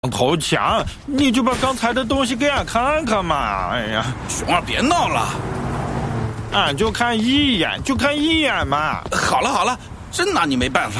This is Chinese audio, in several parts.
偷抢，你就把刚才的东西给俺看看嘛！哎呀， 熊二别闹了， 俺就看一眼，就看一眼嘛。 好了好了，真拿你没办法。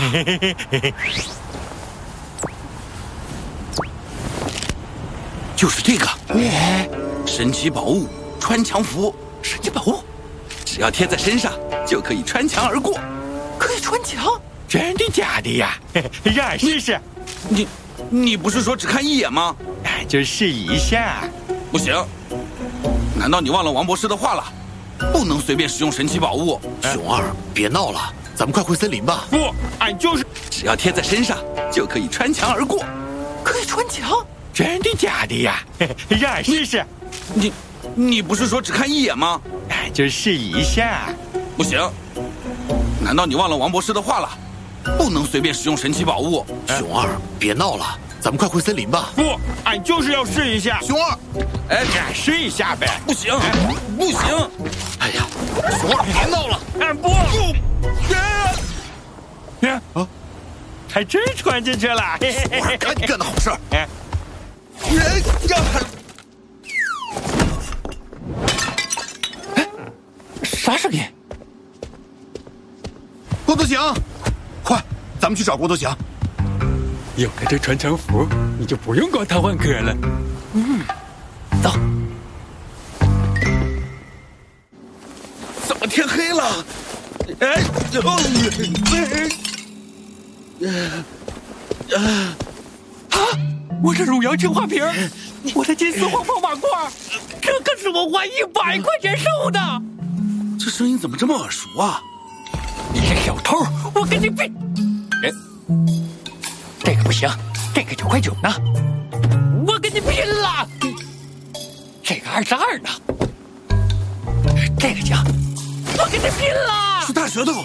就是这个，神奇宝物穿墙符， 神奇宝物， 只要贴在身上就可以穿墙而过。 可以穿墙？ 真的假的呀？让俺试试。 你不是说只看一眼吗？ 就试一下。 不行，难道你忘了王博士的话了？不能随便使用神奇宝物。 熊二，别闹了，咱们快回森林吧。 不，俺就是只要贴在身上就可以穿墙而过。 可以穿墙？ 真的假的呀？让俺试试。 你不是说只看一眼吗？ 就试一下。 不行，难道你忘了王博士的话了？不能随便使用神奇宝物。 熊二，别闹了，咱们快回森林吧。 不，俺就是要试一下。 熊二， 俺试一下呗。 不行，不行！ 哎呀，熊二，别闹了！ 不！还真穿进去了。 熊二，赶紧干的好事。啥声音？ 郭多强，快，咱们去找郭多强。 有了这穿墙符，你就不用光逃换壳了。 走。 怎么天黑了？ 我这汝阳青花瓶，我的金丝黄袍马褂，这可是我花100块钱收的。 这声音怎么这么耳熟啊？ 你这小偷，我跟你比！这个不行，这个9.9块呢，我跟你拼了！这个22呢，这个行，我跟你拼了！ 是大舌头！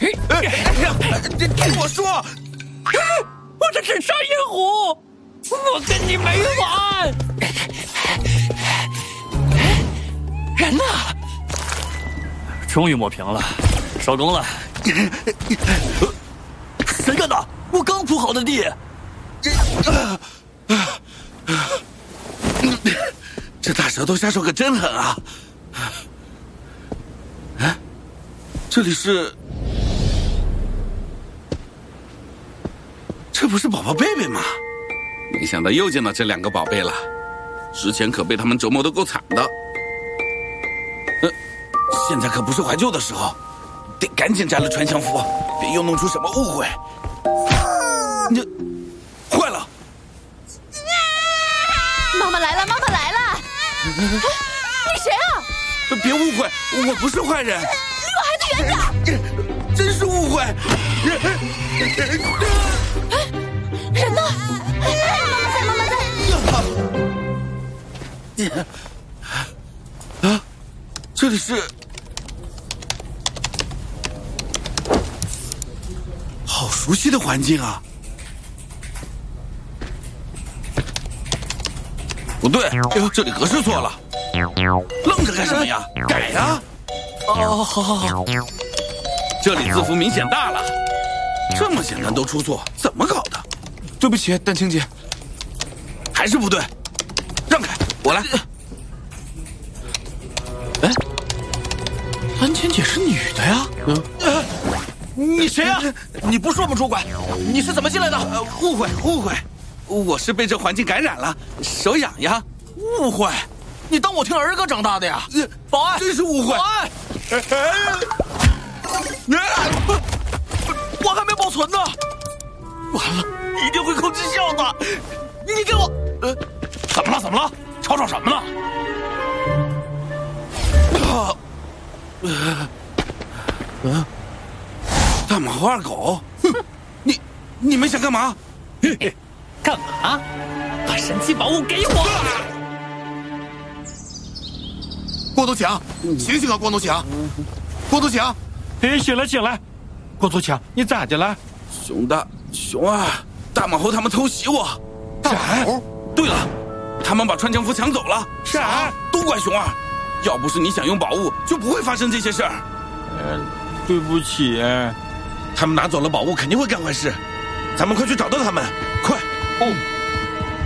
听我说， 我这是沙银虎，我跟你没完！人呢？终于抹平了，收工了。谁干的？我刚铺好的地。 这大舌头下手可真狠啊！这里是？这不是宝宝贝贝吗？没想到又见到这2个宝贝了，之前可被他们折磨得够惨的。现在可不是怀旧的时候，得赶紧摘了穿墙符，别又弄出什么误会。你坏了！ 妈妈来了，妈妈来了！你谁啊？ 别误会，我不是坏人。 离我孩子远点！ 真是误会。 人呢？妈妈在！ 这里是？好熟悉的环境啊！不对，这里格式错了。愣着干什么呀？改呀！ 哦，好。 这里字符明显大了，这么简单都出错，怎么搞的？ 对不起，丹青姐。 还是不对，让开，我来。 丹青姐是女的呀？你谁呀？你不是我们主管，你是怎么进来的？ 误会，我是被这环境感染了，手痒痒。 误会？你当我听儿歌长大的呀？保安， 真是误会！ 保安，我还没保存呢。完了，一定会扣绩效的。你给我，怎么了？吵什么呢？ 大马猴二狗，哼！你们想干嘛？ 干嘛？把神奇宝物给我！ 郭多强，醒醒啊，郭多强！郭多强， 醒了！郭多强，你咋的了？ 熊大、熊二、大马猴他们偷袭我。 大马猴？ 对了，他们把穿墙符抢走了。 啥？ 都怪熊二！要不是你想用宝物，就不会发生这些事儿。 对不起。 他们拿走了宝物，肯定会干坏事。咱们快去找到他们，快！ 哦。